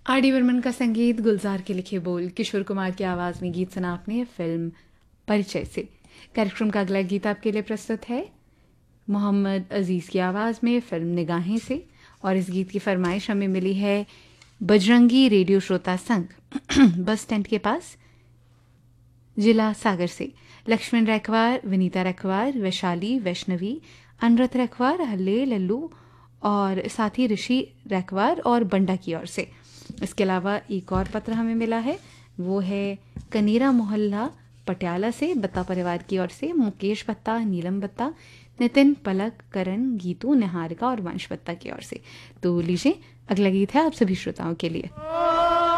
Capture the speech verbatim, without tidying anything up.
R D Burman का संगीत, गुलजार के लिखे बोल, किशोर कुमार की आवाज़ में गीत सुना आपने फिल्म परिचय से। कार्यक्रम का अगला गीत आपके लिए प्रस्तुत है मोहम्मद अजीज़ की आवाज़ में फिल्म निगाहें से, और इस गीत की फरमाइश हमें मिली है बजरंगी रेडियो श्रोता संघ बस स्टैंड के पास, जिला सागर से। लक्ष्मण रैकवार, विनीता रैकवार, वैशाली, वैष्णवी, अनरत रैकवार, हल्ले, लल्लू और साथ ही ऋषि रैकवार और बंडा की ओर से। इसके अलावा एक और पत्र हमें मिला है, वो है कनीरा मोहल्ला पटियाला से, बत्ता परिवार की ओर से। मुकेश बत्ता, नीलम बत्ता, नितिन, पलक, करण, गीतू, निहारिका और वंश बत्ता की ओर से। तो लीजिए अगला गीत है आप सभी श्रोताओं के लिए।